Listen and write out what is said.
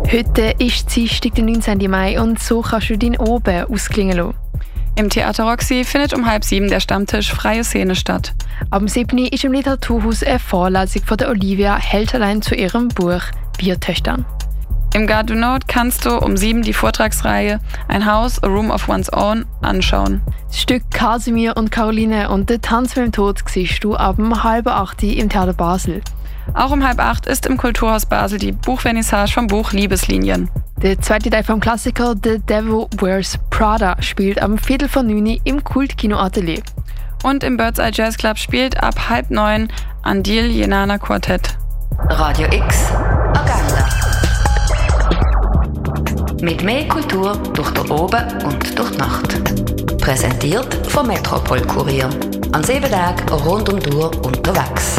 Heute ist Dienstag, der 19. Mai und so kannst du deinen Oben ausklingen lassen. Im Theater Roxy findet um 6:30 der Stammtisch Freie Szene statt. Am 7. ist im Literaturhaus eine Vorlesung von der Olivia Helterlein zu ihrem Buch «Biertöchtern». Im Gare du Nord kannst du um 7 die Vortragsreihe Ein Haus, a Room of One's Own anschauen. Das Stück «Kasimir und Caroline und der Tanz mit dem Tod» siehst du ab 7:30 im Theater Basel. Auch um 7:30 ist im Kulturhaus Basel die Buchvernissage vom Buch Liebeslinien. Der zweite Teil vom Klassiker «The Devil Wears Prada» spielt am 8:45 im Kultkino Atelier. Und im Birds Eye Jazz Club spielt ab 8:30 Andil Jenana Quartett. Radio X Agenda. Mit mehr Kultur durch den Oben und durch die Nacht. Präsentiert vom Metropol Kurier. An 7 Tagen rund um die Uhr unterwegs.